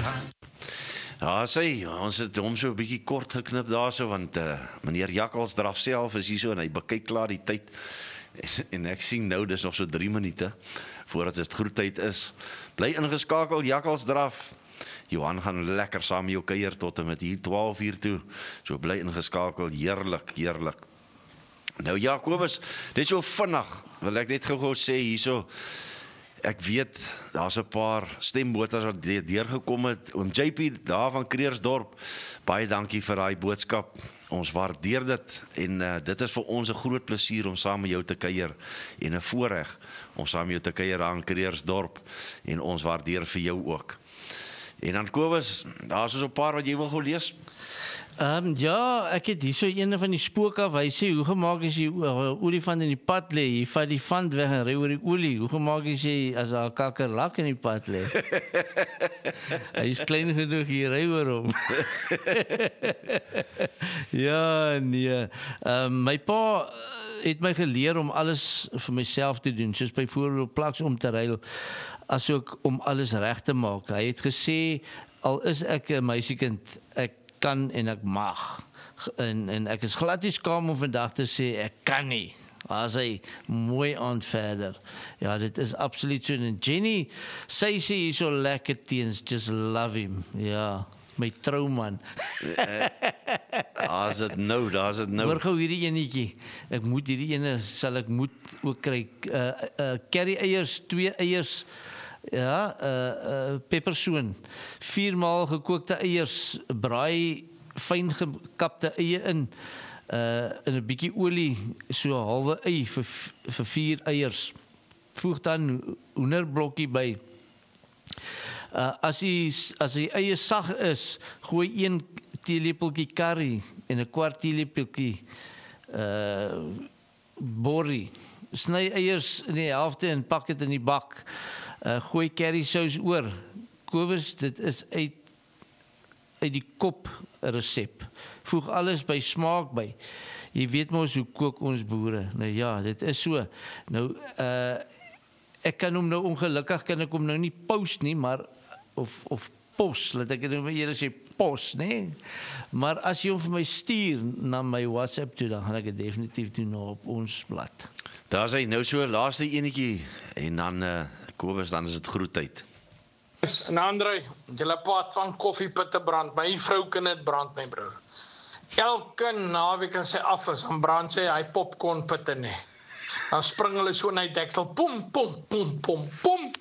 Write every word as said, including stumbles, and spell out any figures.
Ja, sê, ons het hom so 'n bietjie kort geknip daarso, want uh, meneer Jakkals draf self is hier so en hy bekyk klaar die tyd. En, en ek sien nou, dis nog so drie minute voordat dit groettyd is. Bly ingeskakel, Jakkals draf. Johan gaan lekker saam met jou kuier tot en met hier twaalf uur toe. So bly ingeskakel, heerlik, heerlik. Nou ja, Kobus, dit is so vinnig, wil ek net gou sê hierso. Ek weet, daar's 'n paar stemboters wat deurgekom het. Oom J P daar van Kreersdorp, baie dankie vir daai boodskap. Ons waardeer dit en uh, dit is vir ons 'n groot plesier om saam met jou te kuier en 'n voorreg om saam met jou te kuier aan Kreersdorp en ons waardeer vir jou ook. En dan Kobus, daar's so 'n paar wat jy wil gou lees. Ehm um, ja, ek het hier so een van die spook af. Hy sê hoe gemaak is die uh, olifant in die pad lê? Jy vat die vand weg en ry oor die olie. Hoe gemaak is jy as daar 'n kakkerlak in die pad lê? Hy is klein genoeg hier ry oor hom. Ja, nee. Ehm um, my pa het my geleer om alles vir myself te doen, soos byvoorbeeld plaks om te ruil, asook om alles reg te maak. Hy het gesê al is ek 'n meisiekind, ek kan en ek mag. En, en ek is glad nie skaam om vandag te sê, ek kan nie. As hy mooi aan verder. Ja, dit is absoluut so. En Jenny, sy sê hier so lekker teens, just love him. Ja, my trouman. Daar's dit nou, daar's dit nou. Hoor gou hierdie enetjie. Ek moet hierdie ene, sal ek moet ook kry. Uh, uh, curry eiers, twee eiers, ja, uh, uh, pepersoen, viermaal gekookte eiers, braai fyn gekapte eie in, uh, in 'n bietjie olie, so 'n halwe ei vir, vir vier eiers. Voeg dan hoenderblokkie by. Uh, as die as die eie sag is, gooi een teelepeltjie curry en 'n kwart teelepeltjie uh, borrie. Sny eiers in die helfte en pak dit in die bak. Uh, gooi curry sous oor. Kobus, dit is uit uit die kop 'n resep. Voeg alles by smaak by. Jy weet mos hoe kook ons boere. Nou ja, dit is so. Nou uh ek kan hom nou ongelukkig kan ek hom nou nie post nie, maar of of pos, laat ek dit nou eers sê pos, nee. Maar as jy hom vir my stuur na my WhatsApp toe, dan gaan ek dit definitief doen op ons blad. Daar's hy nou so laaste enetjie en dan uh, Kobus, dan is dit groettyd. En André, julle pad van koffiepitte brand, my vrou kan dit brand, my broer. Elke naweek as sy af is, dan brand sy hy popcornpitte nie. Dan spring hulle so in die deksel, pom, pom, pom, pom, pom.